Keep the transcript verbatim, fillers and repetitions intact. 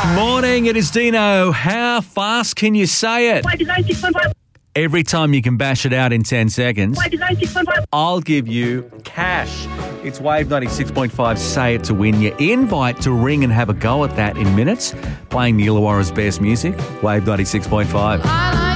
Morning, it is Dino. How fast can you say it? Every time you can bash it out in ten seconds, I'll give you cash. It's Wave ninety-six point five, Say It to Win. Your invite to ring and have a go at that in minutes. Playing the Illawarra's best music, Wave ninety-six point five.